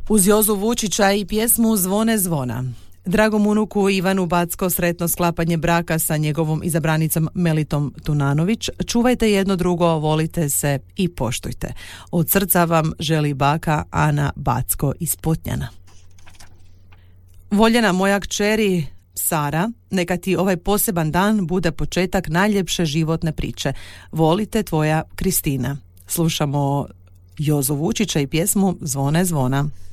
Uz Jozu Vučića i pjesmu Zvone zvona. Dragom unuku Ivanu Backo sretno sklapanje braka sa njegovom izabranicom Melitom Tunanović. Čuvajte jedno drugo, volite se i poštujte. Od srca vam želi baka Ana Backo iz Potnjana. Voljena moja kćeri Sara, neka ti ovaj poseban dan bude početak najljepše životne priče. Volite, tvoja Kristina. Slušamo Jozu Vučića i pjesmu Zvone zvona.